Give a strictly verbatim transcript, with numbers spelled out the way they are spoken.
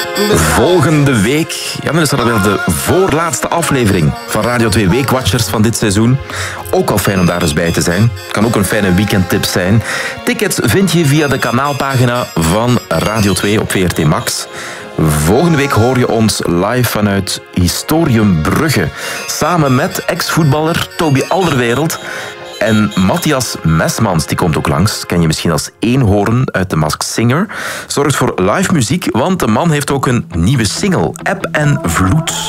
Volgende week, ja, dan is er alweer de voorlaatste aflevering van Radio twee Weekwatchers van dit seizoen. Ook al fijn om daar eens bij te zijn. Kan ook een fijne weekendtip zijn. Tickets vind je via de kanaalpagina van Radio twee op V R T Max. Volgende week hoor je ons live vanuit Historium Brugge. Samen met ex-voetballer Toby Alderweireld. En Matthias Mesmans, die komt ook langs. Ken je misschien als eenhoorn uit The Masked Singer. Zorgt voor live muziek, want de man heeft ook een nieuwe single. Eb en Vloed.